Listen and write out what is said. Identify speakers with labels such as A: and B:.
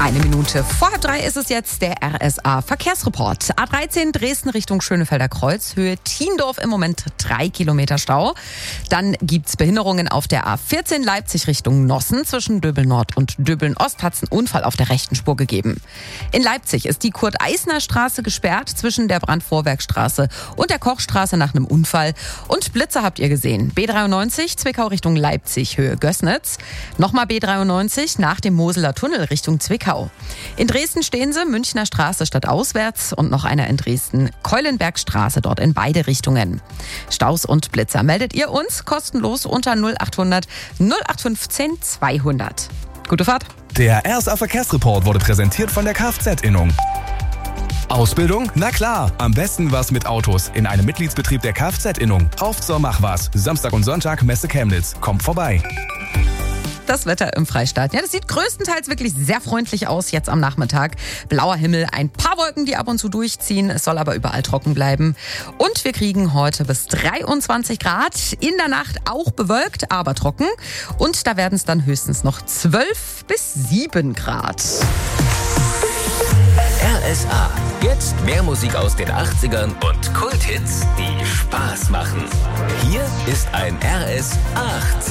A: Eine Minute vor 3 ist es jetzt der RSA-Verkehrsreport. A13 Dresden Richtung Schönefelder Kreuz, Höhe Thiendorf im Moment 3 Kilometer Stau. Dann gibt's Behinderungen auf der A14 Leipzig Richtung Nossen. Zwischen Döbeln-Nord und Döbeln-Ost hat's einen Unfall auf der rechten Spur gegeben. In Leipzig ist die Kurt-Eisner-Straße gesperrt zwischen der Brandvorwerkstraße und der Kochstraße nach einem Unfall. Und Blitze habt ihr gesehen. B93 Zwickau Richtung Leipzig, Höhe Gößnitz. Nochmal B93 nach dem Moseler Tunnel Richtung Zwickau. In Dresden stehen sie, Münchner Straße stadtauswärts und noch einer in Dresden, Keulenbergstraße, dort in beide Richtungen. Staus und Blitzer meldet ihr uns kostenlos unter 0800 0815 200. Gute Fahrt.
B: Der RSA Verkehrsreport wurde präsentiert von der Kfz-Innung. Ausbildung? Na klar, am besten was mit Autos in einem Mitgliedsbetrieb der Kfz-Innung. Auf zur Machwas, Samstag und Sonntag Messe Chemnitz. Kommt vorbei.
A: Das Wetter im Freistaat. Ja, das sieht größtenteils wirklich sehr freundlich aus jetzt am Nachmittag. Blauer Himmel, ein paar Wolken, die ab und zu durchziehen. Es soll aber überall trocken bleiben. Und wir kriegen heute bis 23 Grad. In der Nacht auch bewölkt, aber trocken. Und da werden es dann höchstens noch 12 bis 7 Grad.
C: RSA. Jetzt mehr Musik aus den 80ern und Kulthits, die Spaß machen. Hier ist ein RS 80.